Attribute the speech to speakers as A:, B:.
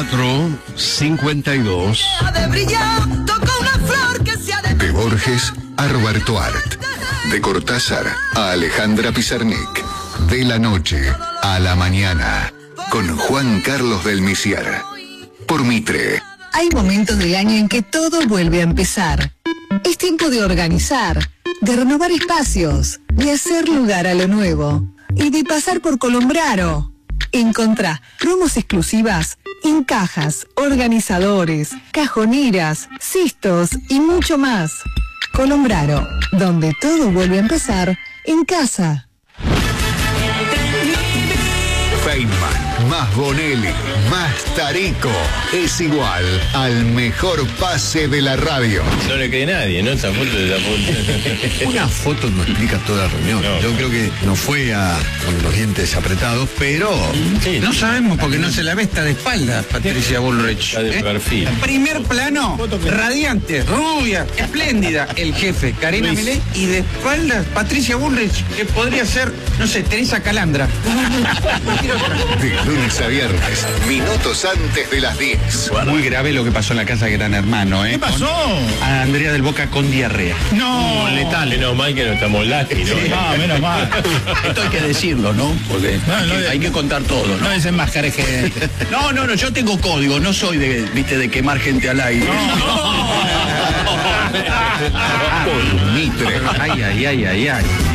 A: 452.
B: De Borges a Roberto Art. De Cortázar a Alejandra Pizarnik. De la noche a la mañana. Con Juan Carlos del Misiar. Por Mitre.
C: Hay momentos del año en que todo vuelve a empezar. Es tiempo de organizar, de renovar espacios, de hacer lugar a lo nuevo y de pasar por Colombraro. Encontrá promos exclusivas en cajas, organizadores, cajoneras, cistos y mucho más. Colombraro, donde todo vuelve a empezar en casa.
B: Feynman, más Bonelli, más Tarico, es igual al mejor pase de la radio.
D: No le cree nadie, ¿no? Esa foto de la foto.
A: Una foto no explica toda la reunión.
D: No.
A: Yo creo que no fue con los dientes apretados, pero
D: Sí,
E: No sabemos porque no se la ve, está de espalda Patricia Bullrich.
D: Está de perfil.
E: Primer plano, radiante, rubia, espléndida, el jefe, Karina
D: Luis.
E: Milei, y de espaldas Patricia Bullrich, que podría ser, no sé, Teresa Calandra.
B: De lunes a viernes, minutos antes de las 10.
E: Muy grave lo que pasó en la casa de Gran Hermano, ¿eh?
F: ¿Qué pasó?
E: A Andrea del Boca con diarrea.
F: No.
D: Letal. Menos mal que no estamos Lati, ¿no?
F: Ah, menos mal.
E: Esto hay que decirlo, ¿no? Porque
F: No,
E: hay que contar todo, ¿no?
F: No desenmascares gente.
E: No, yo tengo código, no soy de quemar gente al aire.
B: Por Mitre.
E: Ay.